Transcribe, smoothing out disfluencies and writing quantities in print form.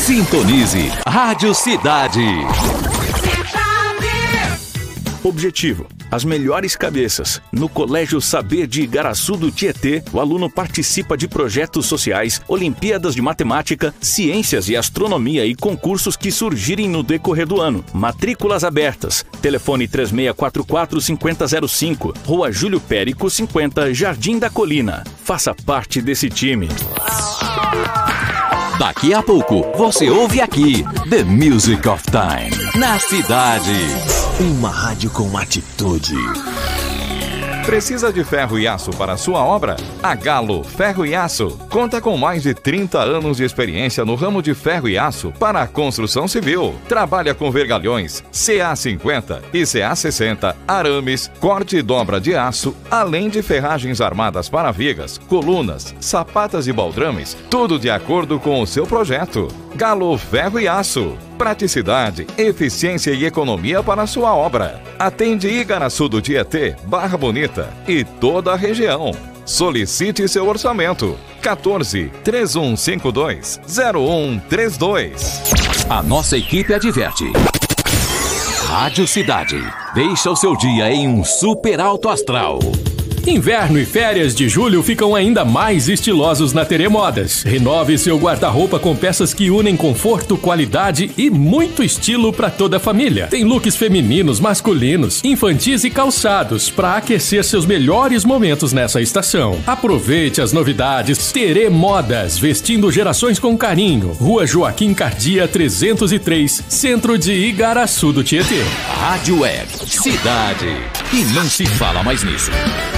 Sintonize Rádio Cidade. Objetivo: as melhores cabeças. No Colégio Saber de Igaraçu do Tietê, o aluno participa de projetos sociais, Olimpíadas de Matemática, Ciências e Astronomia e concursos que surgirem no decorrer do ano. Matrículas abertas. Telefone 3644-5005, Rua Júlio Périco 50, Jardim da Colina. Faça parte desse time. Daqui a pouco, você ouve aqui The Music of Time, na cidade. Uma rádio com atitude. Precisa de ferro e aço para a sua obra? A Galo Ferro e Aço conta com mais de 30 anos de experiência no ramo de ferro e aço para a construção civil. Trabalha com vergalhões CA50 e CA60, arames, corte e dobra de aço, além de ferragens armadas para vigas, colunas, sapatas e baldrames, tudo de acordo com o seu projeto. Galo Ferro e Aço. Praticidade, eficiência e economia para a sua obra. Atende Igaraçu do Tietê, Barra Bonita e toda a região. Solicite seu orçamento. 14-3152-0132. A nossa equipe adverte. Rádio Cidade. Deixa o seu dia em um super alto astral. Inverno e férias de julho ficam ainda mais estilosos na Tere Modas. Renove seu guarda-roupa com peças que unem conforto, qualidade e muito estilo para toda a família. Tem looks femininos, masculinos, infantis e calçados para aquecer seus melhores momentos nessa estação. Aproveite as novidades. Tere Modas, vestindo gerações com carinho. Rua Joaquim Cardia 303, centro de Igaraçu do Tietê. Rádio Web Cidade. E não se fala mais nisso.